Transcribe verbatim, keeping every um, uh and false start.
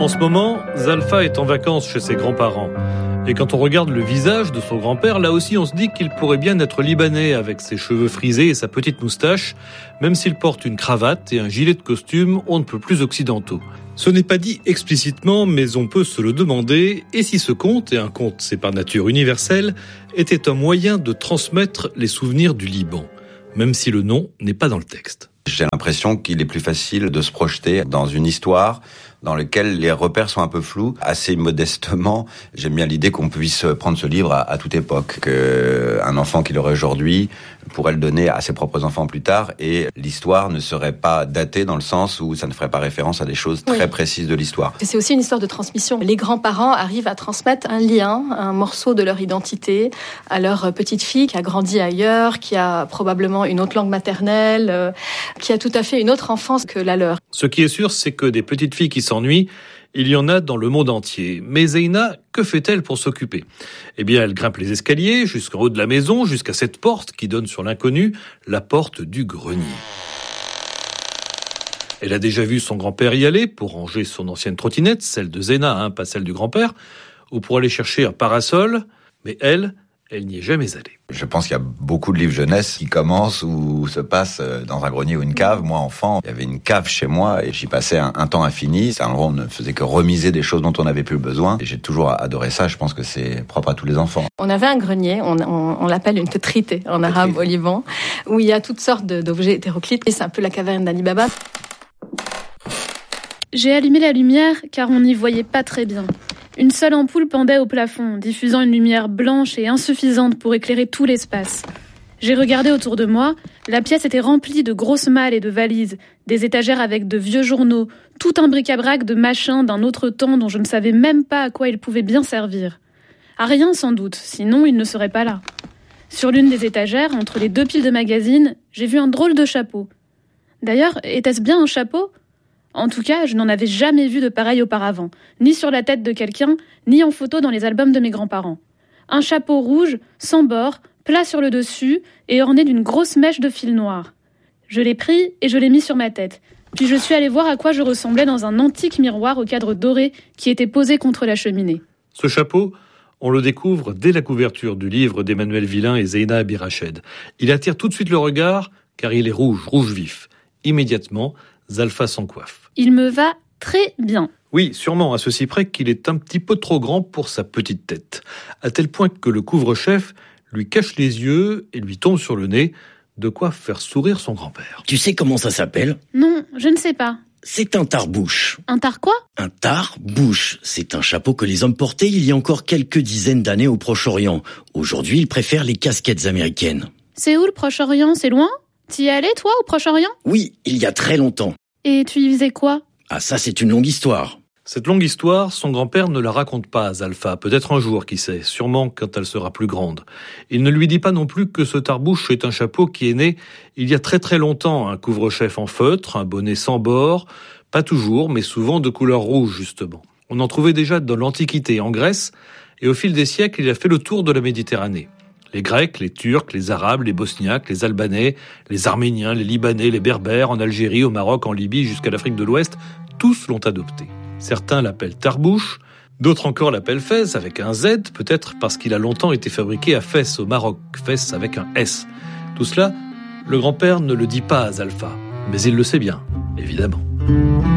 En ce moment, Zalfa est en vacances chez ses grands-parents. Et quand on regarde le visage de son grand-père, là aussi on se dit qu'il pourrait bien être libanais avec ses cheveux frisés et sa petite moustache, même s'il porte une cravate et un gilet de costume on ne peut plus occidentaux. Ce n'est pas dit explicitement, mais on peut se le demander, et si ce conte, et un conte c'est par nature universel, était un moyen de transmettre les souvenirs du Liban, même si le nom n'est pas dans le texte. J'ai l'impression qu'il est plus facile de se projeter dans une histoire dans laquelle les repères sont un peu flous. Assez modestement, j'aime bien l'idée qu'on puisse prendre ce livre à, à toute époque, qu'un enfant qui l'aurait aujourd'hui pourrait le donner à ses propres enfants plus tard, et l'histoire ne serait pas datée dans le sens où ça ne ferait pas référence à des choses très oui. précises de l'histoire. C'est aussi une histoire de transmission. Les grands-parents arrivent à transmettre un lien, un morceau de leur identité à leur petite fille qui a grandi ailleurs, qui a probablement une autre langue maternelle, euh, qui a tout à fait une autre enfance que la leur. Ce qui est sûr, c'est que des petites filles qui s'ennuient, il y en a dans le monde entier. Mais Zeina, que fait-elle pour s'occuper ? Eh bien, elle grimpe les escaliers jusqu'en haut de la maison, jusqu'à cette porte qui donne sur l'inconnu, la porte du grenier. Elle a déjà vu son grand-père y aller pour ranger son ancienne trottinette, celle de Zeina, hein, pas celle du grand-père, ou pour aller chercher un parasol, mais elle... elle n'y est jamais allée. Je pense qu'il y a beaucoup de livres jeunesse qui commencent ou se passent dans un grenier ou une cave. Moi, enfant, il y avait une cave chez moi et j'y passais un, un temps infini. C'est un endroit où on ne faisait que remiser des choses dont on n'avait plus besoin. Et j'ai toujours adoré ça. Je pense que c'est propre à tous les enfants. On avait un grenier, on, on, on l'appelle une tetrite en arabe au Liban, où il y a toutes sortes de, d'objets hétéroclites. Et c'est un peu la caverne d'Ali Baba. J'ai allumé la lumière car on n'y voyait pas très bien. Une seule ampoule pendait au plafond, diffusant une lumière blanche et insuffisante pour éclairer tout l'espace. J'ai regardé autour de moi, la pièce était remplie de grosses malles et de valises, des étagères avec de vieux journaux, tout un bric-à-brac de machins d'un autre temps dont je ne savais même pas à quoi ils pouvaient bien servir. À rien sans doute, sinon ils ne seraient pas là. Sur l'une des étagères, entre les deux piles de magazines, j'ai vu un drôle de chapeau. D'ailleurs, était-ce bien un chapeau ? En tout cas, je n'en avais jamais vu de pareil auparavant, ni sur la tête de quelqu'un, ni en photo dans les albums de mes grands-parents. Un chapeau rouge, sans bord, plat sur le dessus et orné d'une grosse mèche de fil noir. Je l'ai pris et je l'ai mis sur ma tête. Puis je suis allée voir à quoi je ressemblais dans un antique miroir au cadre doré qui était posé contre la cheminée. Ce chapeau, on le découvre dès la couverture du livre d'Emmanuel Villain et Zeina Abirached. Il attire tout de suite le regard car il est rouge, rouge vif. Immédiatement, Zalfa s'en coiffe. Il me va très bien. Oui, sûrement, à ceci près qu'il est un petit peu trop grand pour sa petite tête. À tel point que le couvre-chef lui cache les yeux et lui tombe sur le nez, de quoi faire sourire son grand-père. Tu sais comment ça s'appelle ? Non, je ne sais pas. C'est un tarbouche. Un tar quoi ? Un tarbouche. C'est un chapeau que les hommes portaient il y a encore quelques dizaines d'années au Proche-Orient. Aujourd'hui, ils préfèrent les casquettes américaines. C'est où le Proche-Orient ? C'est loin ? T'y es allé, toi, au Proche-Orient ? Oui, il y a très longtemps. Et tu y faisais quoi ? Ah, ça, c'est une longue histoire. Cette longue histoire, son grand-père ne la raconte pas à Zalfa. Peut-être un jour, qui sait, sûrement quand elle sera plus grande. Il ne lui dit pas non plus que ce tarbouche est un chapeau qui est né il y a très très longtemps. Un couvre-chef en feutre, un bonnet sans bord, pas toujours, mais souvent de couleur rouge, justement. On en trouvait déjà dans l'Antiquité, en Grèce, et au fil des siècles, il a fait le tour de la Méditerranée. Les Grecs, les Turcs, les Arabes, les Bosniaques, les Albanais, les Arméniens, les Libanais, les Berbères, en Algérie, au Maroc, en Libye, jusqu'à l'Afrique de l'Ouest, tous l'ont adopté. Certains l'appellent tarbouche, d'autres encore l'appellent Fès avec un Z, peut-être parce qu'il a longtemps été fabriqué à Fès, au Maroc, Fès avec un S. Tout cela, le grand-père ne le dit pas à Zalfa, mais il le sait bien, évidemment.